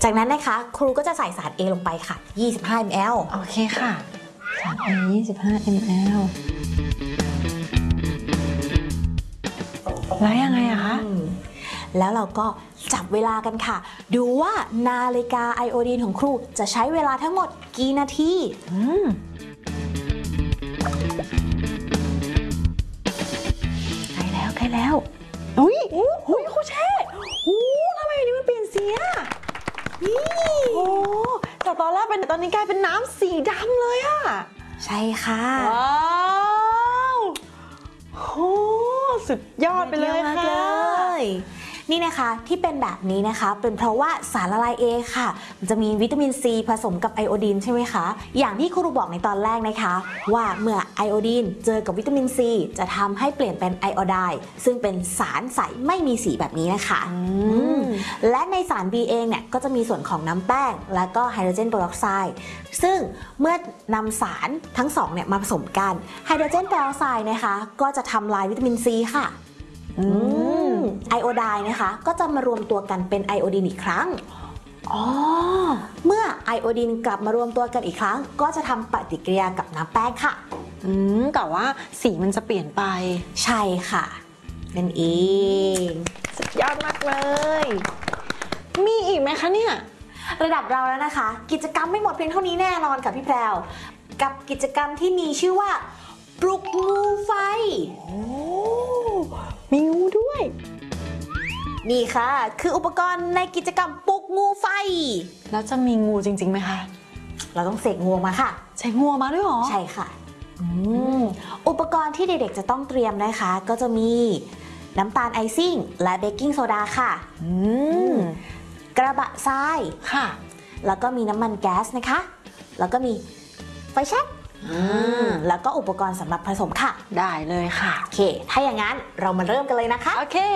จากนั้นนะคะครูก็จะใส่สาร A ลงไปค่ะ25 ml โอเคค่ะสาร A 25 ml แล้วยังไงอะคะแล้วเราก็จับเวลากันค่ะดูว่านาฬิกาไอโอดีนของครูจะใช้เวลาทั้งหมดกี่นาทีใกล้แล้วอุ้ยครูเช่ทำไมอันนี้มันเปลี่ยนสีอะนี่โอ้จากตอนแรกเป็นตอนนี้กลายเป็นน้ำสีดำเลยอะใช่ค่ะว้าวโอ้สุดยอดไปเลยค่ะนี่นะคะที่เป็นแบบนี้นะคะเป็นเพราะว่าสารละลาย A ค่ะมันจะมีวิตามินซีผสมกับไอโอดีนใช่ไหมคะอย่างที่ครูบอกในตอนแรกนะคะว่าเมื่อไอโอดีนเจอกับวิตามินซีจะทำให้เปลี่ยนเป็นไอโอไดน์ซึ่งเป็นสารใสไม่มีสีแบบนี้นะคะและในสาร B เองเนี่ยก็จะมีส่วนของน้ำแป้งและก็ไฮโดรเจนเปอร์ออกไซด์ซึ่งเมื่อนำสารทั้งสองเนี่ยมาผสมกันไฮโดรเจนเปอร์ออกไซด์นะคะก็จะทำลายวิตามินซีค่ะไอโอไดน์นะคะก็จะมารวมตัวกันเป็นไอโอดีนอีกครั้งเมื่อไอโอดีนกลับมารวมตัวกันอีกครั้งก็จะทำปฏิกิริยากับน้ำแป้งค่ะแต่ว่าสีมันจะเปลี่ยนไปใช่ค่ะนั่นเองสุดยอดมากเลยมีอีกไหมคะเนี่ยระดับเราแล้วนะคะกิจกรรมไม่หมดเพียงเท่านี้แน่นอนค่ะพี่แพรวกับกิจกรรมที่มีชื่อว่าปลุกงูไฟมีงูด้วยนี่ค่ะคืออุปกรณ์ในกิจกรรมปลุกงูไฟแล้วจะมีงูจริงๆไหมคะเราต้องเสกงูมาค่ะใช้งูมาด้วยหรอใช่ค่ะอุปกรณ์ที่เด็กๆจะต้องเตรียมนะคะก็จะมีน้ำตาลไอซิ่งและเบกกิ้งโซดาค่ะกระบะทรายค่ะแล้วก็มีน้ำมันแก๊สนะคะแล้วก็มีไฟแช็กแล้วก็อุปกรณ์สำหรับผสมค่ะได้เลยค่ะโอเคถ้าอย่างนั้นเรามาเริ่มกันเลยนะคะโอเค